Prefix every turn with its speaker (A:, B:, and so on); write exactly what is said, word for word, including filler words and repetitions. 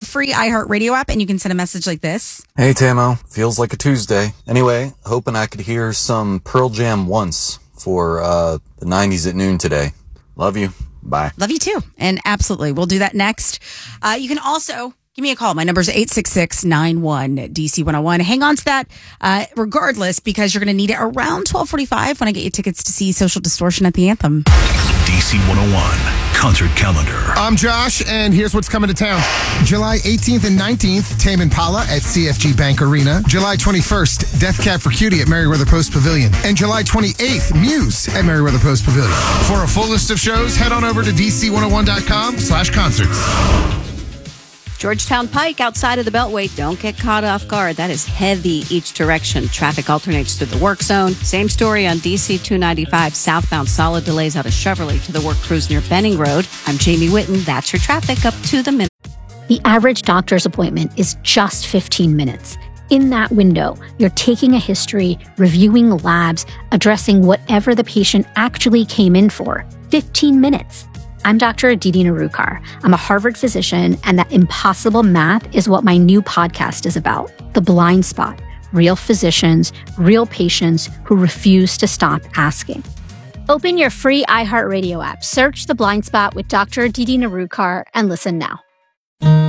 A: free iHeartRadio app and you can send a message like this.
B: Hey, Tamo. Feels like a Tuesday. Anyway, hoping I could hear some Pearl Jam once for uh, the nineties at noon today. Love you. Bye.
A: Love you too. And absolutely. We'll do that next. Uh, you can also give me a call. My number is eight six six, nine one, D C one oh one. Hang on to that uh, regardless, because you're going to need it around twelve forty-five when I get you tickets to see Social Distortion at the Anthem.
C: D C one oh one Concert Calendar.
D: I'm Josh, and here's what's coming to town. July eighteenth and nineteenth, Tame Impala at C F G Bank Arena. July twenty-first, Death Cab for Cutie at Merriweather Post Pavilion. And July twenty-eighth, Muse at Merriweather Post Pavilion. For a full list of shows, head on over to D C one oh one dot com slash concerts.
E: Georgetown Pike outside of the Beltway. Don't get caught off guard. That is heavy each direction. Traffic alternates through the work zone. Same story on D C two ninety-five southbound. Solid delays out of Cheverly to the work crews near Benning Road. I'm Jamie Whitten. That's your traffic up to the minute.
F: The average doctor's appointment is just fifteen minutes. In that window, you're taking a history, reviewing labs, addressing whatever the patient actually came in for. fifteen minutes. I'm Doctor Aditi Narukar. I'm a Harvard physician, and that impossible math is what my new podcast is about. The Blind Spot. Real physicians, real patients who refuse to stop asking. Open your free iHeartRadio app, search The Blind Spot with Doctor Aditi Narukar, and listen now.